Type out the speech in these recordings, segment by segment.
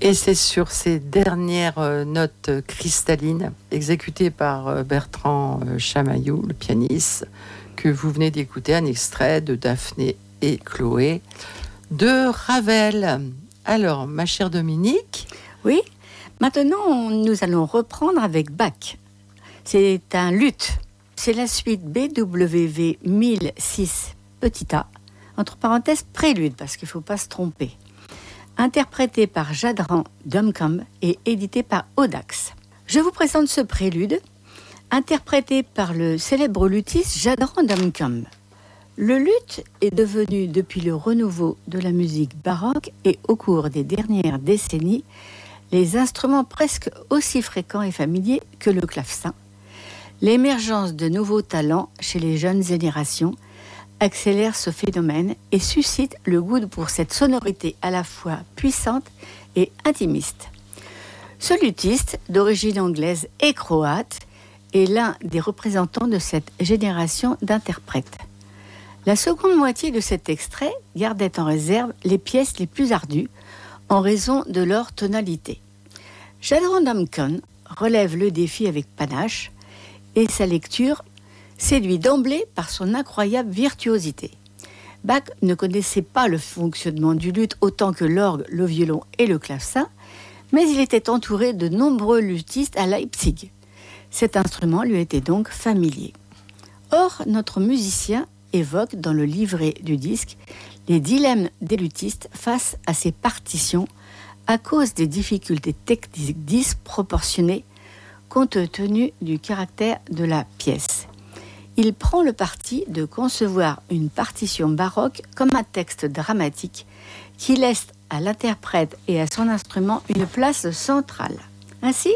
Et c'est sur ces dernières notes cristallines, exécutées par Bertrand Chamaillou, le pianiste, que vous venez d'écouter un extrait de Daphné et Chloé de Ravel. Alors, ma chère Dominique. Oui, maintenant nous allons reprendre avec Bach. C'est un luth. C'est la suite BWV 1006 petit a, entre parenthèses prélude, parce qu'il ne faut pas se tromper. Interprété par Jadran Dumcombe et édité par Audax. Je vous présente ce prélude, interprété par le célèbre luthiste Jadran Dumcombe. Le luth est devenu, depuis le renouveau de la musique baroque et au cours des dernières décennies, les instruments presque aussi fréquents et familiers que le clavecin. L'émergence de nouveaux talents chez les jeunes générations accélère ce phénomène et suscite le goût pour cette sonorité à la fois puissante et intimiste. Ce luthiste, d'origine anglaise et croate, est l'un des représentants de cette génération d'interprètes. La seconde moitié de cet extrait gardait en réserve les pièces les plus ardues en raison de leur tonalité. Jadran Dumcombe relève le défi avec panache et sa lecture séduit d'emblée par son incroyable virtuosité. Bach ne connaissait pas le fonctionnement du luth autant que l'orgue, le violon et le clavecin, mais il était entouré de nombreux luthistes à Leipzig. Cet instrument lui était donc familier. Or, notre musicien évoque dans le livret du disque les dilemmes des luthistes face à ces partitions à cause des difficultés techniques disproportionnées compte tenu du caractère de la pièce. Il prend le parti de concevoir une partition baroque comme un texte dramatique qui laisse à l'interprète et à son instrument une place centrale. Ainsi,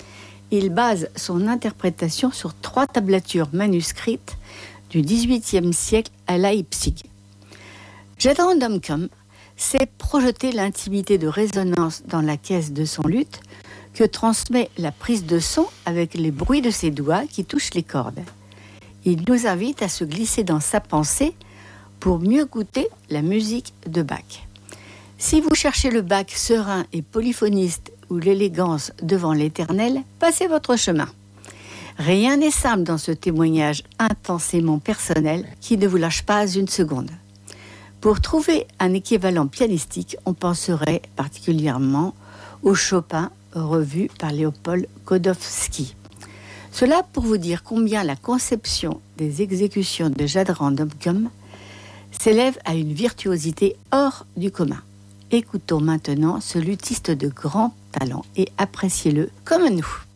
il base son interprétation sur 3 tablatures manuscrites du XVIIIe siècle à Leipzig. Jadran Dumcombe sait projeter l'intimité de résonance dans la caisse de son luth que transmet la prise de son avec les bruits de ses doigts qui touchent les cordes. Il nous invite à se glisser dans sa pensée pour mieux goûter la musique de Bach. Si vous cherchez le Bach serein et polyphoniste ou l'élégance devant l'éternel, passez votre chemin. Rien n'est simple dans ce témoignage intensément personnel qui ne vous lâche pas une seconde. Pour trouver un équivalent pianistique, on penserait particulièrement au Chopin revu par Léopold Godowski. Cela pour vous dire combien la conception des exécutions de Jadran Dumcombe s'élève à une virtuosité hors du commun. Écoutons maintenant ce luthiste de grand talent et appréciez-le comme nous.